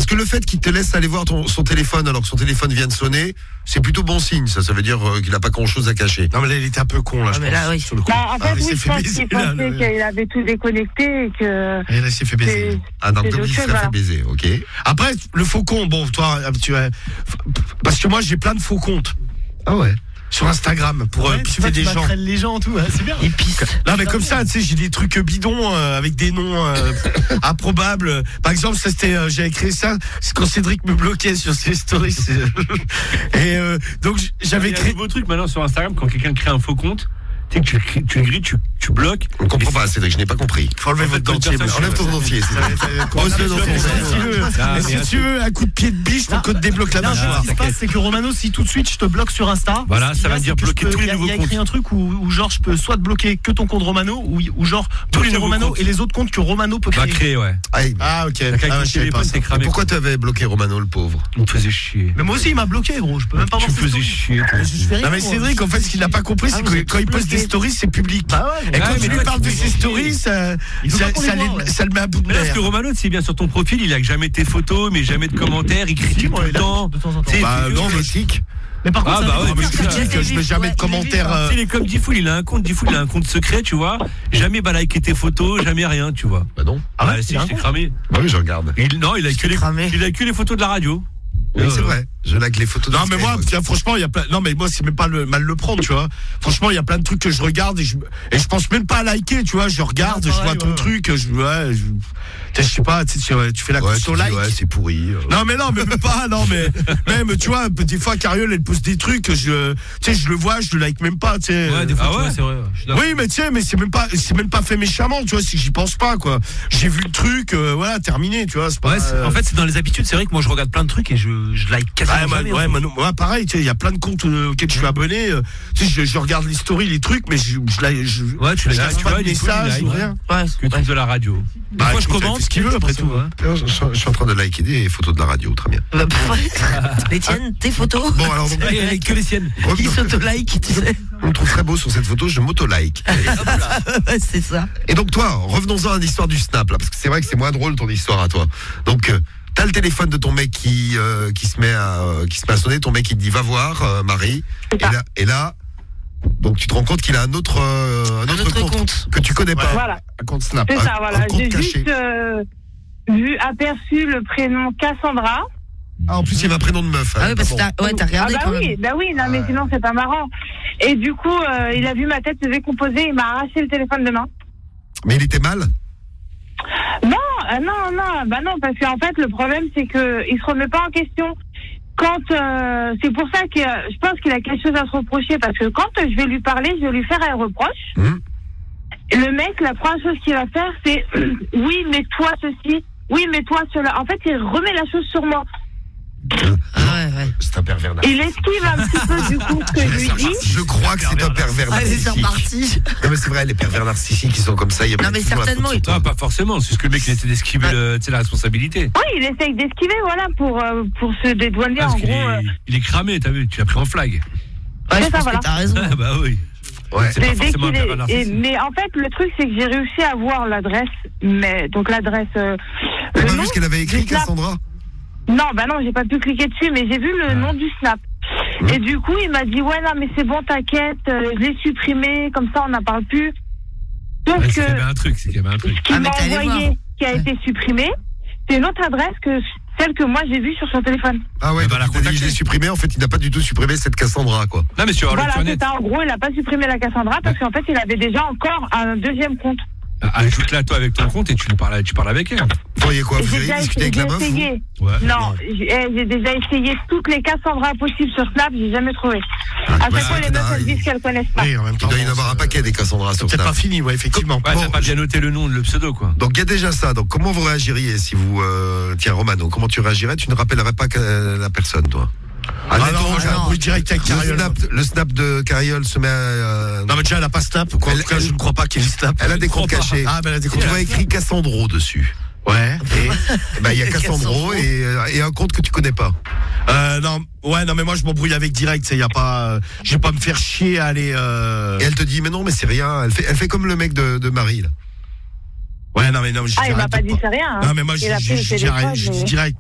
Parce que le fait qu'il te laisse aller voir son téléphone alors que son téléphone vient de sonner, c'est plutôt bon signe. Ça veut dire qu'il n'a pas grand-chose à cacher. Non mais là il était un peu con là. Je mais pense, là, oui. sur le coup. En fait, il oui, s'est je fait pense baiser, qu'il là, pensait qu'il avait tout déconnecté et que. Et là il s'est fait baiser. Ah, donc c'est il d'autres serait choses, fait voilà. baiser, ok. Après le faux compte, bon toi parce que moi j'ai plein de faux comptes Ah ouais. sur Instagram pour pister des gens. Les gens, tout, c'est bien. Et piste. Non mais comme ça, tu sais, j'ai des trucs bidons avec des noms improbables. Par exemple, ça c'était, j'avais créé ça, c'est quand Cédric me bloquait sur ses stories. Et donc j'avais Il y a un créé. nouveau truc maintenant sur Instagram, quand quelqu'un crée un faux compte, tu sais que tu écris, tu bloques. On comprend pas, Cédric, je n'ai pas compris. Faut enlever votre dentier. Enlève ton dentier. Si tu veux un coup de pied de biche pour qu'on te débloque la Là, en fait, mâchoire. ce qui se passe, c'est que Romano, si tout de suite je te bloque sur Insta, Voilà, ce qu'il ça y va a, dire c'est que bloquer je peux- tous les il y a- nouveaux Il y a écrit comptes. un truc où genre je peux soit te bloquer que ton compte Romano ou genre Tous les bloquer nouveaux Romano comptes. et les autres comptes que Romano peut Va créer. créer, ouais. Ah ok. T'as qu'à Ah, avec je ton savais pas téléphone, ça. t'es Et cramé. pourquoi tu avais bloqué Romano, le pauvre? Il me faisait chier. Mais moi aussi il m'a bloqué gros, je peux même pas Tu voir me ses faisais stories. chier, toi. Mais je fais rien, Non mais moi. Cédric, en fait, ce qu'il n'a pas compris, c'est vous que êtes quand il poste des bloqué. stories, c'est public. Bah ouais, Et Ah, quand mais tu lui toi, parles de tu ses veux stories, ça Il faut pas qu'on les voit, ouais. le met à bout de Mais là, parce que nerfs. Romano, c'est bien sur ton profil, il a jamais tes photos, mais jamais de commentaires, il critique moi, tout le il a temps. de temps en temps. Tu sais, Bah il fait non, que- mais tic. Mais par contre, Ah, ça bah fait ouais, mais plaisir. Je critique, je mets jamais de commentaires. Tu sais, il est comme Diffoul, il a un compte secret, tu vois. Jamais liker tes photos, jamais rien, tu vois. Bah non. Ah ouais, Bah, si, il a je un t'ai compte. cramé. Bah oui, je regarde. Non, il a que les photos de la radio. Oui, c'est vrai. Je like les photos de Non mais moi, Skyrock. tiens, franchement, il y a plein. Non mais moi, c'est même pas le mal le prendre, tu vois. Franchement, il y a plein de trucs que je regarde et je pense même pas à liker, tu vois. Je regarde, Ah, je vois pareil, ton ouais. truc, je sais pas, tu fais la Ouais, course tu au dis, like. ouais, c'est pourri. Non mais même pas, non mais même tu vois, des fois Cariole elle poste des trucs, je le vois, je le like même pas, tu sais. Ouais, des fois, Ah tu vois, c'est vrai. Je suis d'accord. Oui, mais tu sais, mais c'est même pas fait méchamment, tu vois, si j'y pense pas, quoi. J'ai vu le truc, voilà, terminé, tu vois, c'est pas. Ouais, en fait, c'est dans les habitudes. C'est vrai que moi, je regarde plein de trucs et je like quasiment jamais. Moi, pareil, tu sais, il y a plein de comptes auxquels je suis abonné, tu sais, je regarde les stories, les trucs, mais je Ouais, tu je l'as lâche tu pas vois, de il est cool, messages il ou like. rien. Ouais, Que truc de la radio. Bah, Moi, je écoute, commente fais ce qu'il veut, après tout. Je suis en train de liker des photos de la radio, très bien. Les tiennes, tes photos. Bon, alors, donc, Il like que les siennes. Qui s'auto-like, tu sais. on me trouve très beau sur cette photo, je m'auto-like. Ouais, c'est ça. Et donc toi, revenons-en à l'histoire du Snap, là, parce que c'est vrai que c'est moins drôle ton histoire à toi. Donc, t'as le téléphone de ton mec qui se met à sonner, ton mec il te dit va voir Marie, et là, donc tu te rends compte qu'il a un autre compte que tu connais pas. Voilà. Un compte Snap. C'est ça, voilà. Un compte J'ai caché. juste aperçu le prénom Cassandra. Ah, en plus il y avait un prénom de meuf. Ah hein, oui, parce que bon. t'as regardé bah quand oui, même. bah oui, non mais sinon c'est pas marrant. Et du coup, il a vu ma tête se décomposer, il m'a arraché le téléphone de main. Mais il était mal. Non, parce qu'en fait le problème c'est que il se remet pas en question. Quand c'est pour ça que je pense qu'il a quelque chose à se reprocher, parce que quand je vais lui parler, je vais lui faire un reproche. Et le mec, la première chose qu'il va faire, c'est oui, mais toi ceci, oui, mais toi cela. En fait, il remet la chose sur moi. Ouais. C'est un pervers Il esquive un petit peu du coup ce que je lui dis. Je crois que c'est un pervers Allez, c'est narcissique. reparti. Non mais c'est vrai, les pervers narcissiques qui sont comme ça, il y a Non, mais toujours la certainement, faute sur Non, toi. pas forcément. C'est ce que le mec il essaie d'esquiver la responsabilité. Oui, il essaye d'esquiver, voilà, pour se dédouaner Parce en qu'il gros. il est cramé, t'as vu, tu l'as pris en flag. Ouais, C'est je ça, pense voilà. que t'as raison. Ah bah oui. Ouais. C'est pas Dès forcément un qu'il pervers est, narcissique. mais en fait, le truc, c'est que j'ai réussi à voir l'adresse, mais donc l'adresse. T'as Le pas nom vu ce qu'elle avait écrit, du Snap. Cassandra? Non, bah non, j'ai pas pu cliquer dessus, mais j'ai vu le nom du Snap. Et du coup, il m'a dit ouais, non, mais c'est bon, t'inquiète, je l'ai supprimé, comme ça, on n'en parle plus. Sauf Ouais, que c'est qu'il y avait un truc, ce qu'il mais m'a t'es allé envoyé, voir. qui a été supprimé, c'est une autre adresse que celle que moi j'ai vue sur son téléphone. Ah ouais, Ah bah, donc la il t'a dit, je contacter. l'ai supprimé, en fait il n'a pas du tout supprimé cette Cassandra quoi. Non mais sur Voilà, le c'est net, ça. En gros, il a pas supprimé la Cassandra parce qu'en fait, il avait déjà encore un deuxième compte. ajoute-la toi avec ton compte et tu parles avec elle. Vous voyez quoi, vous J'ai avez déjà discuté avec la meuf? essayé. Ouais. Non, j'ai déjà essayé toutes les Cassandra possibles sur Snap, j'ai jamais trouvé. À chaque fois, les meufs elles disent qu'elles connaissent pas. Oui, en même temps. Il doit y en avoir un paquet des Cassandra C'est sur peut-être Snap. pas fini, ouais, effectivement. Ouais, Bon, t'as pas bien noté le nom, le pseudo quoi. Donc il y a déjà ça. Donc comment vous réagiriez si vous tiens Romano, comment tu réagirais? Tu ne rappellerais pas la personne toi? Ah non, Admettons, moi, j'ai un bruit direct avec Cariole. le snap de Cariole se met à Non, mais déjà, elle a pas Snap, quoi. En tout cas, je ne crois pas qu'elle ait Snap. elle a des comptes cachés. Ah, ben elle a des Tu comptes vois écrit Cassandro dessus. Ouais. Et ben il y a Cassandro et un compte que tu connais pas. Non, mais moi, je m'embrouille avec direct, ça y a pas, je vais pas me faire chier à aller, Et elle te dit mais non mais c'est rien. Elle fait comme le mec de Marie là. Ouais, non, mais Ah, il m'a pas dit c'est rien. Hein. Non, mais moi, Il a pris le j'arrête, téléphone, je dis mais- direct.